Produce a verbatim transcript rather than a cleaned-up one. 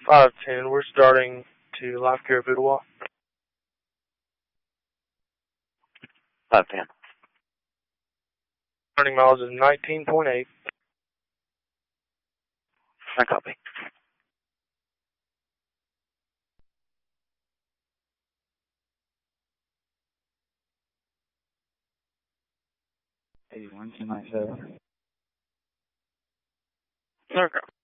five ten, we're starting to Life Care Bidwell. five ten. Running miles is nineteen point eight. I copy. eighty-one, two nine seven. Okay.